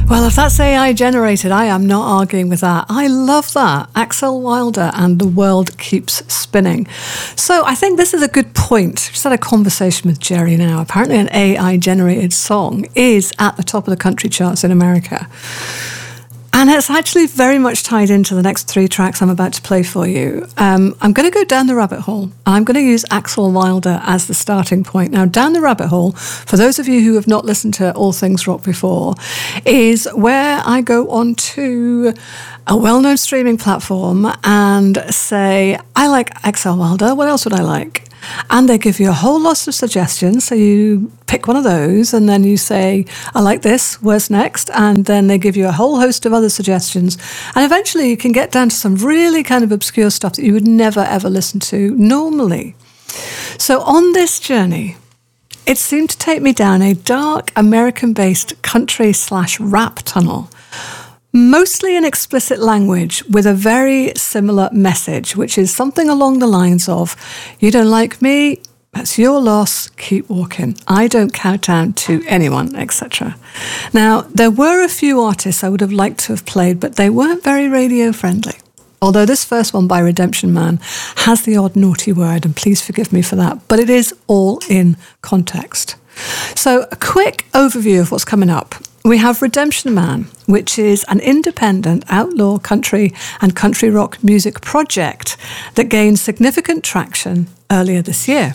Well, if that's AI generated, I am not arguing with that. I love that. Axel Wilder and The World Keeps Spinning. So I think this is a good point. Just had a conversation with Jerry now. Apparently an AI generated song is at the top of the country charts in America. And it's actually very much tied into the next three tracks I'm about to play for you. I'm going to go down the rabbit hole. I'm going to use Axel Wilder as the starting point. Now, Down the Rabbit Hole, for those of you who have not listened to All Things Rock before, is where I go onto a well-known streaming platform and say, I like Axel Wilder, what else would I like? And they give you a whole lot of suggestions. So you pick one of those and then you say, I like this, where's next? And then they give you a whole host of other suggestions. And eventually you can get down to some really kind of obscure stuff that you would never, ever listen to normally. So on this journey, it seemed to take me down a dark American-based country/rap tunnel. Mostly in explicit language with a very similar message, which is something along the lines of, you don't like me, that's your loss, keep walking. I don't count down to anyone, etc. Now, there were a few artists I would have liked to have played, but they weren't very radio friendly. Although this first one by Redemption Man has the odd naughty word, and please forgive me for that, but it is all in context. So a quick overview of what's coming up. We have Redemption Man, which is an independent outlaw country and country rock music project that gained significant traction earlier this year.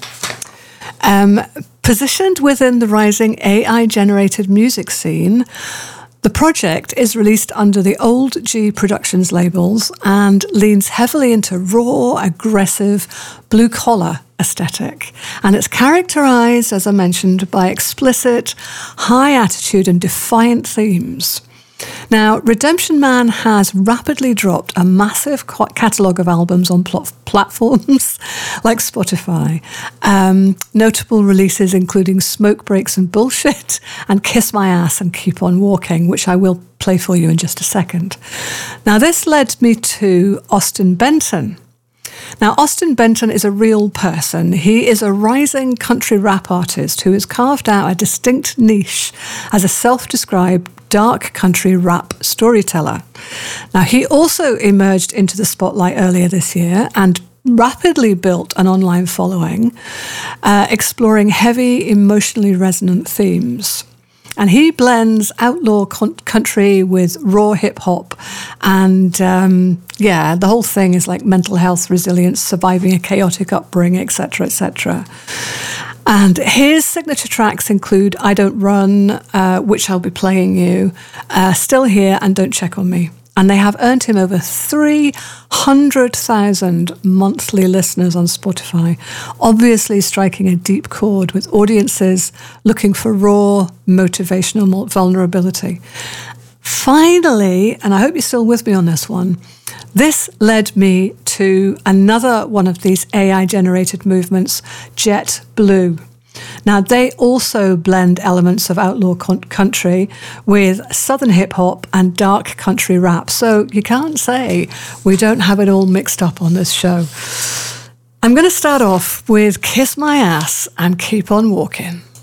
Positioned within the rising AI-generated music scene, the project is released under the Old G Productions labels and leans heavily into raw, aggressive, blue-collar aesthetic. And it's characterized, as I mentioned, by explicit, high attitude and defiant themes. Now, Redemption Man has rapidly dropped a massive catalogue of albums on platforms like Spotify. Notable releases including Smoke Breaks and Bullshit and Kiss My Ass and Keep On Walking, which I will play for you in just a second. Now, this led me to Austin Benton. Now, Austin Benton is a real person. He is a rising country rap artist who has carved out a distinct niche as a self-described dark country rap storyteller. Now, he also emerged into the spotlight earlier this year and rapidly built an online following, exploring heavy, emotionally resonant themes. And he blends outlaw country with raw hip-hop. And, the whole thing is like mental health, resilience, surviving a chaotic upbringing, etc., etc. And his signature tracks include I Don't Run, which I'll be playing you, Still Here, and Don't Check on Me. And they have earned him over 300,000 monthly listeners on Spotify, obviously striking a deep chord with audiences looking for raw, motivational vulnerability. Finally, and I hope you're still with me on this one, this led me to another one of these AI-generated movements, JetBlue. Now, they also blend elements of outlaw country with southern hip-hop and dark country rap. So you can't say we don't have it all mixed up on this show. I'm going to start off with Kiss My Ass and Keep On Walking.